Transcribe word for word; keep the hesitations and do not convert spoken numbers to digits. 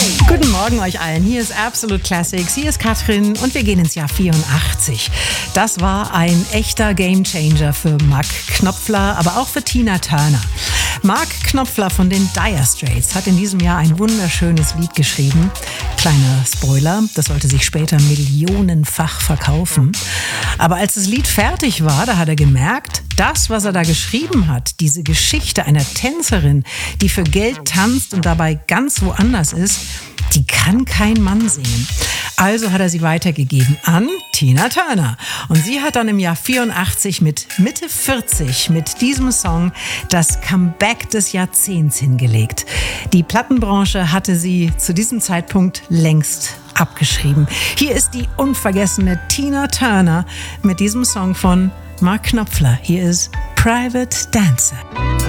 Guten Morgen euch allen. Hier ist Absolute Classics, hier ist Katrin und wir gehen ins Jahr vierundachtzig. Das war ein echter Gamechanger für Mark Knopfler, aber auch für Tina Turner. Mark Knopfler von den Dire Straits hat in diesem Jahr ein wunderschönes Lied geschrieben. Kleiner Spoiler, das sollte sich später millionenfach verkaufen. Aber als das Lied fertig war, da hat er gemerkt, das, was er da geschrieben hat, diese Geschichte einer Tänzerin, die für Geld tanzt und dabei ganz woanders ist, die kann kein Mann singen. Also hat er sie weitergegeben an Tina Turner. Und sie hat dann im Jahr vierundachtzig mit Mitte vierzig mit diesem Song das Comeback des Jahrzehnts hingelegt. Die Plattenbranche hatte sie zu diesem Zeitpunkt längst abgeschrieben. Hier ist die unvergessene Tina Turner mit diesem Song von Mark Knopfler. Hier ist Private Dancer.